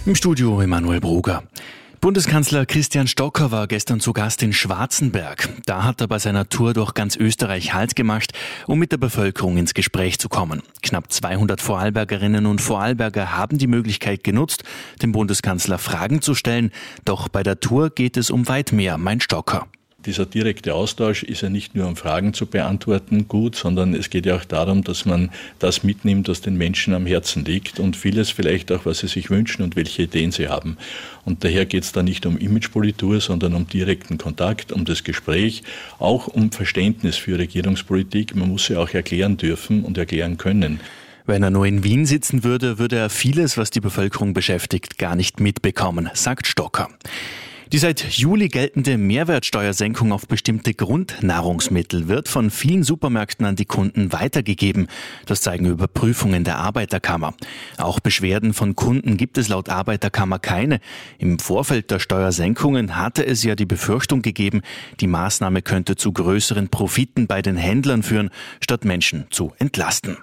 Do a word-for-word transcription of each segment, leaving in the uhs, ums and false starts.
Im Studio Emanuel Broger. Bundeskanzler Christian Stocker war gestern zu Gast in Schwarzenberg. Da hat er bei seiner Tour durch ganz Österreich Halt gemacht, um mit der Bevölkerung ins Gespräch zu kommen. Knapp zweihundert Vorarlbergerinnen und Vorarlberger haben die Möglichkeit genutzt, dem Bundeskanzler Fragen zu stellen. Doch bei der Tour geht es um weit mehr, meint Stocker. Dieser direkte Austausch ist ja nicht nur um Fragen zu beantworten gut, sondern es geht ja auch darum, dass man das mitnimmt, was den Menschen am Herzen liegt und vieles vielleicht auch, was sie sich wünschen und welche Ideen sie haben. Und daher geht es da nicht um Imagepolitur, sondern um direkten Kontakt, um das Gespräch, auch um Verständnis für Regierungspolitik. Man muss sie auch erklären dürfen und erklären können. Wenn er nur in Wien sitzen würde, würde er vieles, was die Bevölkerung beschäftigt, gar nicht mitbekommen, sagt Stocker. Die seit Juli geltende Mehrwertsteuersenkung auf bestimmte Grundnahrungsmittel wird von vielen Supermärkten an die Kunden weitergegeben. Das zeigen Überprüfungen der Arbeiterkammer. Auch Beschwerden von Kunden gibt es laut Arbeiterkammer keine. Im Vorfeld der Steuersenkungen hatte es ja die Befürchtung gegeben, die Maßnahme könnte zu größeren Profiten bei den Händlern führen, statt Menschen zu entlasten.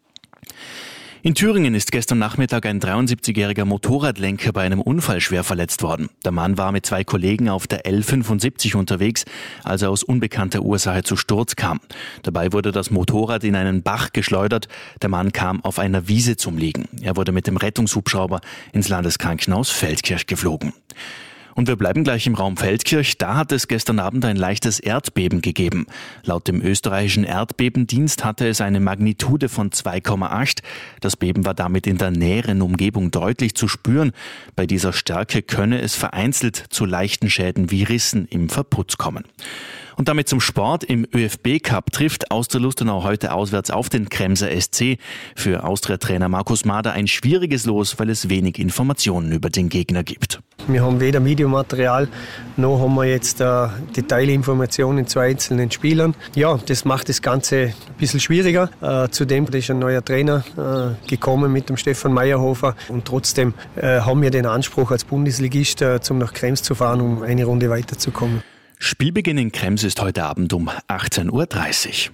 In Thüringen ist gestern Nachmittag ein dreiundsiebzigjähriger Motorradlenker bei einem Unfall schwer verletzt worden. Der Mann war mit zwei Kollegen auf der L fünfundsiebzig unterwegs, als er aus unbekannter Ursache zu Sturz kam. Dabei wurde das Motorrad in einen Bach geschleudert. Der Mann kam auf einer Wiese zum Liegen. Er wurde mit dem Rettungshubschrauber ins Landeskrankenhaus Feldkirch geflogen. Und wir bleiben gleich im Raum Feldkirch. Da hat es gestern Abend ein leichtes Erdbeben gegeben. Laut dem österreichischen Erdbebendienst hatte es eine Magnitude von zwei Komma acht. Das Beben war damit in der näheren Umgebung deutlich zu spüren. Bei dieser Stärke könne es vereinzelt zu leichten Schäden wie Rissen im Verputz kommen. Und damit zum Sport. Im ÖFB-Cup trifft Austria Lustenau heute auswärts auf den Kremser S C. Für Austria-Trainer Markus Mader ein schwieriges Los, weil es wenig Informationen über den Gegner gibt. Wir haben weder Videomaterial, noch haben wir jetzt äh, Detailinformationen zu einzelnen Spielern. Ja, das macht das Ganze ein bisschen schwieriger. Äh, zudem ist ein neuer Trainer äh, gekommen mit dem Stefan Meyerhofer. Und trotzdem äh, haben wir den Anspruch als Bundesligist, äh, zum nach Krems zu fahren, um eine Runde weiterzukommen. Spielbeginn in Krems ist heute Abend um achtzehn Uhr dreißig.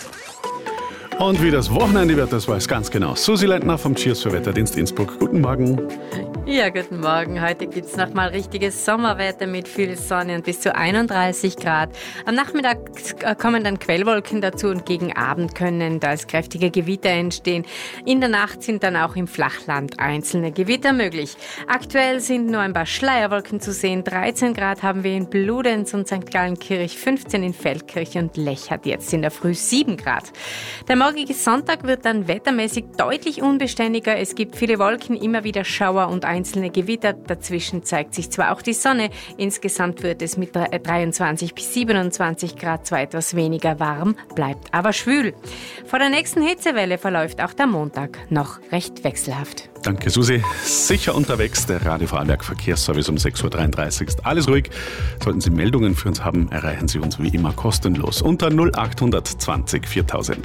Und wie das Wochenende wird, das weiß ganz genau Susi Lentner vom Cheers für Wetterdienst Innsbruck. Guten Morgen. Ja, guten Morgen. Heute gibt es nochmal richtiges Sommerwetter mit viel Sonne und bis zu einunddreißig Grad. Am Nachmittag kommen dann Quellwolken dazu und gegen Abend können da kräftige Gewitter entstehen. In der Nacht sind dann auch im Flachland einzelne Gewitter möglich. Aktuell sind nur ein paar Schleierwolken zu sehen. dreizehn Grad haben wir in Bludenz und Sankt Gallenkirch, fünfzehn in Feldkirch und Lech hat jetzt in der Früh sieben Grad. Der morgige Sonntag wird dann wettermäßig deutlich unbeständiger. Es gibt viele Wolken, immer wieder Schauer und einzelne Gewitter. Dazwischen zeigt sich zwar auch die Sonne. Insgesamt wird es mit dreiundzwanzig bis siebenundzwanzig Grad zwar etwas weniger warm, bleibt aber schwül. Vor der nächsten Hitzewelle verläuft auch der Montag noch recht wechselhaft. Danke, Susi. Sicher unterwegs, der Radio Vorarlberg Verkehrsservice um sechs Uhr dreiunddreißig ist alles ruhig. Sollten Sie Meldungen für uns haben, erreichen Sie uns wie immer kostenlos unter null acht zwanzig viertausend.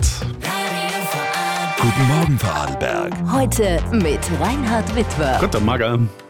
Guten Morgen Vorarlberg. Heute mit Reinhard Witwer. Guten Morgen.